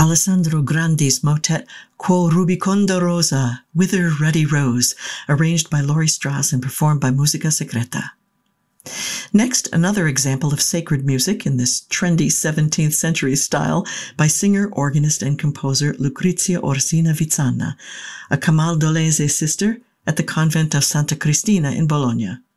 Alessandro Grandi's motet Quo Rubiconda Rosa, Whither Ruddy Rose, arranged by Laurie Strauss and performed by Musica Secreta. Next, another example of sacred music in this trendy 17th century style by singer, organist, and composer Lucrezia Orsina Vizzana, a Camaldolese sister at the convent of Santa Cristina in Bologna.